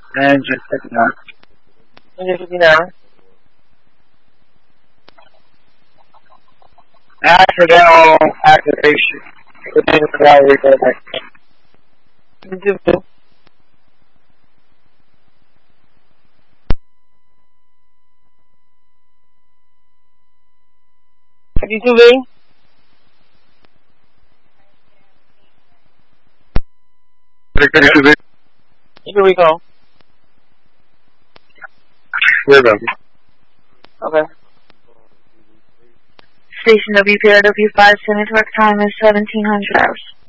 Engine 59. Engine 59. Accidental activation. Within the gallery for the next. 52. B. You can recall. Okay. Station WPRW 5 Network time is 1700 hours.